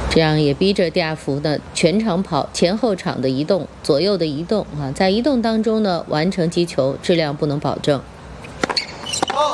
这样也逼着蒂亚福呢全场跑，前后场的移动，左右的移动啊，在移动当中呢完成击球，质量不能保证。